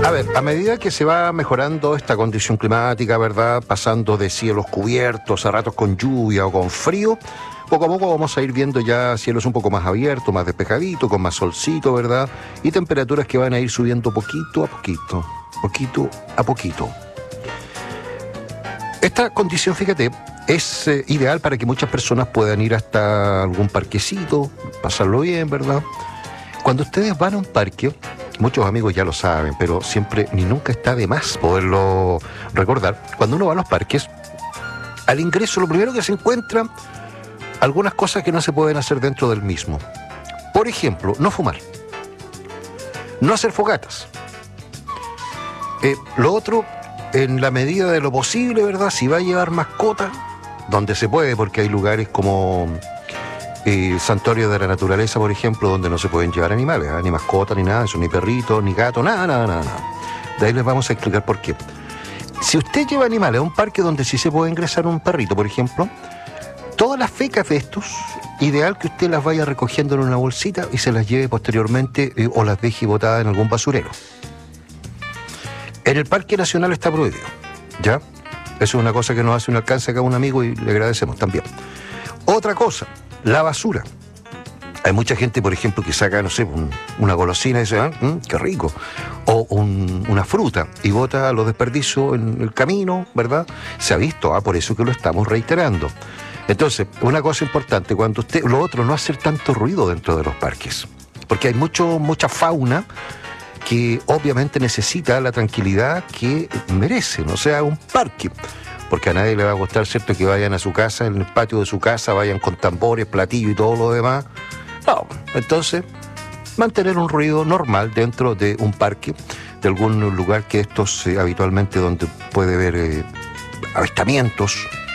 A ver, a medida que se va mejorando esta condición climática, ¿verdad? Pasando de cielos cubiertos a ratos con lluvia o con frío, poco a poco vamos a ir viendo ya cielos un poco más abiertos, más despejaditos, con más solcito, ¿verdad? Y temperaturas que van a ir subiendo poquito a poquito, poquito a poquito. Esta condición, fíjate, es ideal para que muchas personas puedan ir hasta algún parquecito, pasarlo bien, ¿verdad? Cuando ustedes van a un parque, muchos amigos ya lo saben, pero siempre ni nunca está de más poderlo recordar. Cuando uno va a los parques, al ingreso lo primero que se encuentra, algunas cosas que no se pueden hacer dentro del mismo. Por ejemplo, no fumar, no hacer fogatas. Lo otro, en la medida de lo posible, ¿verdad? Si va a llevar mascota, donde se puede, porque hay lugares como santuarios de la naturaleza, por ejemplo, donde no se pueden llevar animales, ni mascotas, ni nada, eso, ni perritos, ni gatos, nada. De ahí les vamos a explicar por qué. Si usted lleva animales a un parque donde sí se puede ingresar un perrito, por ejemplo, todas las fecas de estos, ideal que usted las vaya recogiendo en una bolsita y se las lleve posteriormente o las deje botadas en algún basurero. En el Parque Nacional está prohibido, ¿ya? Eso es una cosa que nos hace un alcance acá a un amigo y le agradecemos también. Otra cosa, la basura. Hay mucha gente, por ejemplo, que saca, no sé, una golosina y dice, qué rico, o una fruta, y bota los desperdicios en el camino, ¿verdad? Se ha visto, por eso que lo estamos reiterando. Entonces, una cosa importante, cuando usted, lo otro, no hacer tanto ruido dentro de los parques, porque hay mucha fauna que obviamente necesita la tranquilidad que merecen, o sea, un parque. Porque a nadie le va a gustar, ¿cierto?, que vayan a su casa, en el patio de su casa, vayan con tambores, platillos y todo lo demás. No, entonces, mantener un ruido normal dentro de un parque, de algún lugar que estos habitualmente donde puede haber avistamientos,